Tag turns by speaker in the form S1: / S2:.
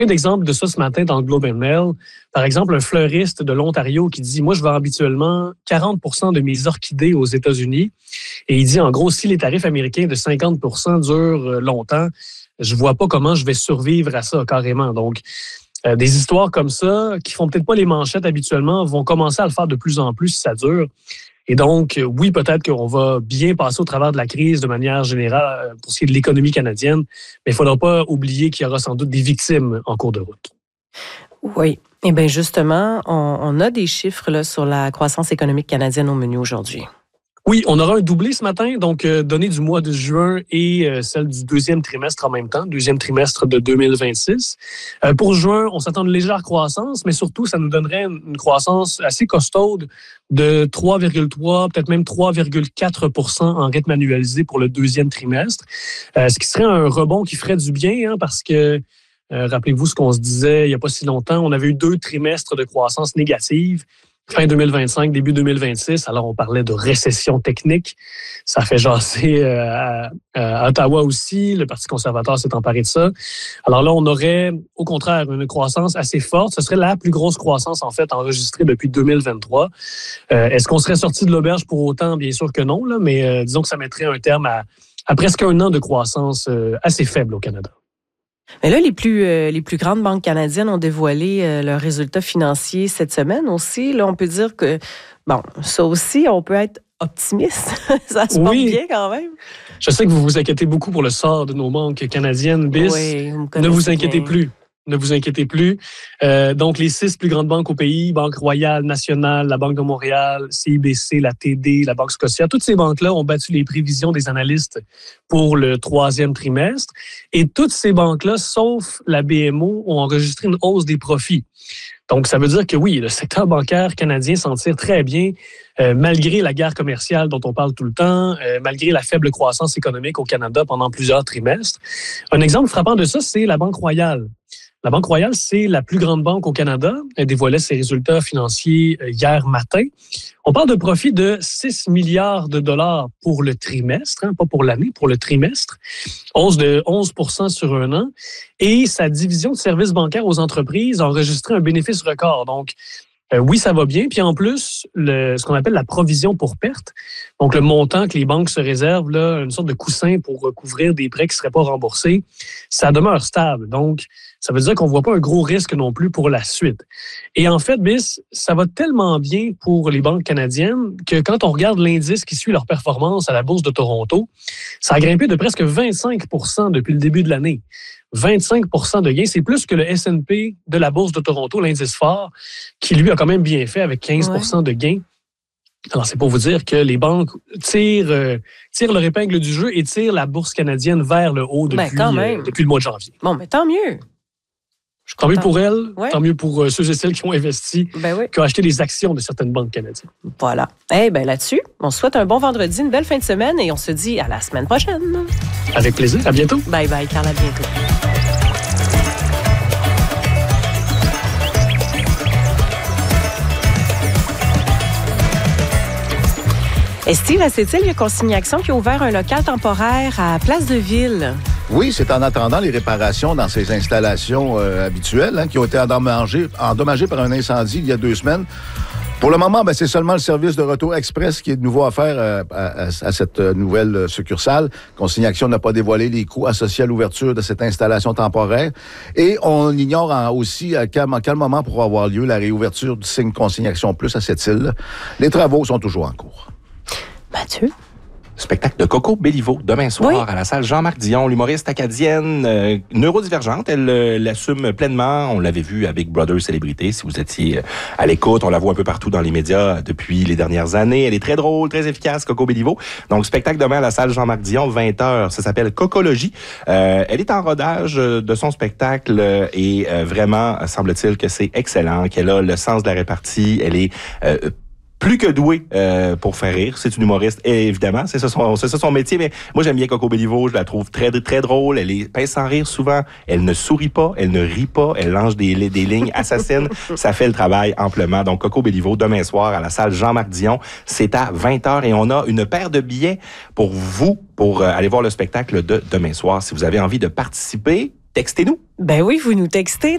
S1: Un exemple de ça ce matin dans le Globe and Mail, par exemple, un fleuriste de l'Ontario qui dit « Moi, je vends habituellement 40% de mes orchidées aux États-Unis. » Et il dit, en gros, si les tarifs américains de 50% durent longtemps, je vois pas comment je vais survivre à ça carrément. Donc, des histoires comme ça, qui font peut-être pas les manchettes habituellement, vont commencer à le faire de plus en plus si ça dure. Et donc, oui, peut-être qu'on va bien passer au travers de la crise de manière générale pour ce qui est de l'économie canadienne, mais il ne faudra pas oublier qu'il y aura sans doute des victimes en cours de route.
S2: Oui. Eh bien, justement, on a des chiffres là, sur la croissance économique canadienne au menu aujourd'hui.
S1: Oui, on aura un doublé ce matin, donc données du mois de juin et celle du deuxième trimestre en même temps, deuxième trimestre de 2026. Pour juin, on s'attend à une légère croissance, mais surtout, ça nous donnerait une croissance assez costaude de 3,3, peut-être même 3,4% en rythme annualisé pour le deuxième trimestre, ce qui serait un rebond qui ferait du bien, parce que rappelez-vous ce qu'on se disait il n'y a pas si longtemps, on avait eu 2 trimestres de croissance négative. Fin 2025, début 2026, alors on parlait de récession technique. Ça fait jaser à Ottawa aussi. Le Parti conservateur s'est emparé de ça. Alors là, on aurait, au contraire, une croissance assez forte. Ce serait la plus grosse croissance, en fait, enregistrée depuis 2023. Est-ce qu'on serait sorti de l'auberge pour autant? Bien sûr que non, là, mais disons que ça mettrait un terme à presque un an de croissance assez faible au Canada.
S2: Mais là, les plus grandes banques canadiennes ont dévoilé leurs résultats financiers cette semaine aussi. Là, on peut dire que, bon, ça aussi, on peut être optimiste. Ça se porte bien quand même.
S1: Je sais que vous vous inquiétez beaucoup pour le sort de nos banques canadiennes, BIS.
S2: Oui,
S1: ne vous inquiétez plus. Ne vous inquiétez plus. Donc, les 6 plus grandes banques au pays, Banque Royale, Nationale, la Banque de Montréal, CIBC, la TD, la Banque Scotia, toutes ces banques-là ont battu les prévisions des analystes pour le 3e trimestre. Et toutes ces banques-là, sauf la BMO, ont enregistré une hausse des profits. Donc, ça veut dire que oui, le secteur bancaire canadien s'en tire très bien, malgré la guerre commerciale dont on parle tout le temps, malgré la faible croissance économique au Canada pendant plusieurs trimestres. Un exemple frappant de ça, c'est la Banque Royale. La Banque Royale, c'est la plus grande banque au Canada. Elle dévoilait ses résultats financiers hier matin. On parle de profit de 6 milliards de dollars pour le trimestre, pas pour l'année, pour le trimestre. Hausse de 11% sur un an. Et sa division de services bancaires aux entreprises a enregistré un bénéfice record. Donc, oui, ça va bien. Puis en plus, ce qu'on appelle la provision pour perte, donc le montant que les banques se réservent, là, une sorte de coussin pour couvrir des prêts qui ne seraient pas remboursés, ça demeure stable. Donc, ça veut dire qu'on ne voit pas un gros risque non plus pour la suite. Et en fait, BIS, ça va tellement bien pour les banques canadiennes que quand on regarde l'indice qui suit leur performance à la Bourse de Toronto, ça a grimpé de presque 25% depuis le début de l'année. 25% de gains, c'est plus que le S&P de la Bourse de Toronto, l'indice fort, qui lui a quand même bien fait avec 15% de gains. Alors, c'est pour vous dire que les banques tirent leur épingle du jeu et tirent la bourse canadienne vers le haut depuis le mois de janvier.
S2: Bon, mais tant mieux.
S1: Tant mieux pour elles, tant mieux pour ceux et celles qui ont investi, qui ont acheté des actions de certaines banques canadiennes.
S2: Voilà. Là-dessus, on se souhaite un bon vendredi, une belle fin de semaine et on se dit à la semaine prochaine.
S1: Avec plaisir. À bientôt.
S2: Bye bye, Carl. À bientôt. Et Steve, à Sept-Îles, il y a Consigne Action qui a ouvert un local temporaire à Place de Ville.
S3: Oui, c'est en attendant les réparations dans ces installations habituelles qui ont été endommagées par un incendie il y a 2 semaines. Pour le moment, c'est seulement le service de retour express qui est de nouveau offert à cette nouvelle succursale. Consigne Action n'a pas dévoilé les coûts associés à l'ouverture de cette installation temporaire. Et on ignore aussi à quel moment pourra avoir lieu la réouverture du signe Consigne Action Plus à Sept-Îles. Les travaux sont toujours en cours.
S2: Mathieu?
S4: Spectacle de Coco Béliveau demain soir à la salle Jean-Marc Dion, l'humoriste acadienne neurodivergente. Elle l'assume pleinement. On l'avait vu avec Brother Célébrité. Si vous étiez à l'écoute, on la voit un peu partout dans les médias depuis les dernières années. Elle est très drôle, très efficace, Coco Béliveau. Donc, spectacle demain à la salle Jean-Marc Dion, 20h. Ça s'appelle Cocologie. Elle est en rodage de son spectacle et vraiment, semble-t-il que c'est excellent, qu'elle a le sens de la répartie. Elle est plus que douée pour faire rire. C'est une humoriste, évidemment. C'est ça son métier. Mais moi, j'aime bien Coco Béliveau. Je la trouve très, très drôle. Elle est pince sans rire souvent. Elle ne sourit pas. Elle ne rit pas. Elle lance des lignes assassines. Ça fait le travail amplement. Donc, Coco Béliveau, demain soir, à la salle Jean-Marc Dion. C'est à 20h. Et on a une paire de billets pour vous, pour aller voir le spectacle de demain soir. Si vous avez envie de participer, textez-nous.
S2: Ben oui, vous nous textez